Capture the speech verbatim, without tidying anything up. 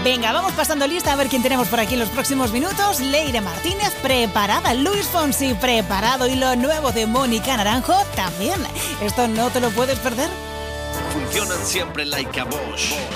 Venga, vamos pasando lista a ver quién tenemos por aquí en los próximos minutos. Leire Martínez, preparada. Luis Fonsi, preparado. Y lo nuevo de Mónica Naranjo, también. Esto no te lo puedes perder. Funcionan siempre like a Bosch.